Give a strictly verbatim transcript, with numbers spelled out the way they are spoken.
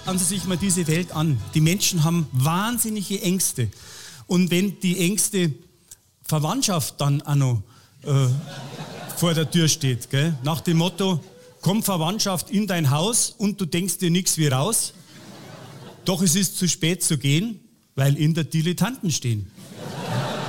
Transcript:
Schauen Sie sich mal diese Welt an. Die Menschen haben wahnsinnige Ängste. Und wenn die engste Verwandtschaft dann auch noch äh, vor der Tür steht, gell? Nach dem Motto, komm Verwandtschaft in dein Haus und du denkst dir nichts wie raus, doch es ist zu spät zu gehen, weil in der Dilettanten stehen.